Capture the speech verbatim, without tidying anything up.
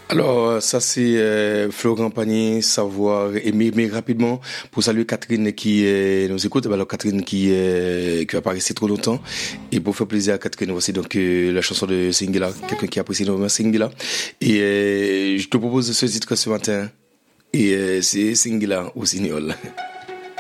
Alors, ça c'est euh, Florent Pagny, savoir aimer, mais rapidement, pour saluer Catherine qui euh, nous écoute. Alors Catherine qui euh, qui va pas rester trop longtemps. Et pour faire plaisir à Catherine, voici donc euh, la chanson de Singila, quelqu'un qui apprécie énormément Singila. Et euh, je te propose ce titre ce matin. Et euh, c'est Singila au Signol.